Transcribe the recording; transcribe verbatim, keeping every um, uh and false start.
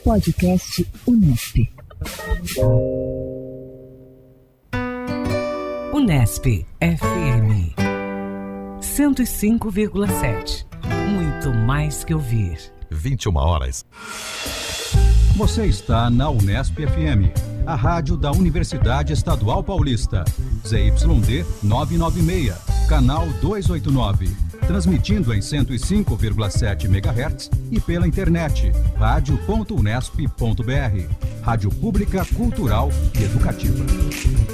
Podcast Unesp. Unesp F M cento e cinco vírgula sete. Muito mais que ouvir. vinte e uma horas. Você está na Unesp F M, a rádio da Universidade Estadual Paulista. Z Y D novecentos e noventa e seis, canal duzentos e oitenta e nove. Transmitindo em cento e cinco vírgula sete megahertz e pela internet, rádio ponto unesp ponto br. Rádio pública, cultural e educativa.